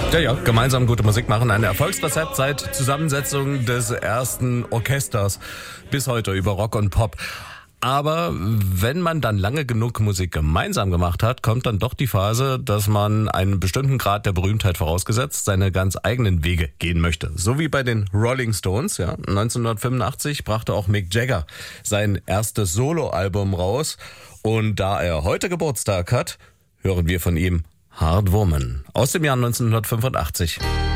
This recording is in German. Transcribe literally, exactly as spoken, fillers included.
Ja, ja, gemeinsam gute Musik machen. Ein Erfolgsrezept seit Zusammensetzung des ersten Orchesters bis heute über Rock und Pop. Aber wenn man dann lange genug Musik gemeinsam gemacht hat, kommt dann doch die Phase, dass man einen bestimmten Grad der Berühmtheit vorausgesetzt seine ganz eigenen Wege gehen möchte. So wie bei den Rolling Stones. Ja, neunzehnhundertfünfundachtzig brachte auch Mick Jagger sein erstes Soloalbum raus. Und da er heute Geburtstag hat, hören wir von ihm Hard Woman aus dem Jahr neunzehnhundertfünfundachtzig.